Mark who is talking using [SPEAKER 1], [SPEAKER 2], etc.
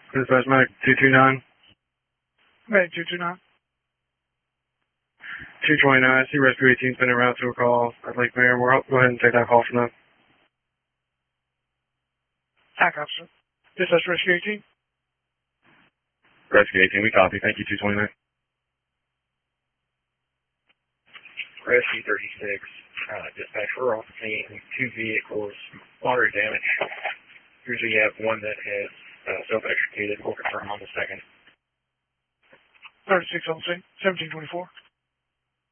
[SPEAKER 1] Dispatch Medic 229.
[SPEAKER 2] Medic 229.
[SPEAKER 1] 229, I see Rescue 18 spinning around to a call at Lake Mayor. We'll go ahead and take that call from them.
[SPEAKER 2] Attack officer. Dispatch Rescue 18.
[SPEAKER 1] Rescue 18, we copy. Thank you, 229.
[SPEAKER 3] Rescue 36, dispatch, we're off the scene with 2 vehicles, moderate damage. Usually you have one that has self-extricated. We'll confirm on the second.
[SPEAKER 2] 36 on the scene, 1724.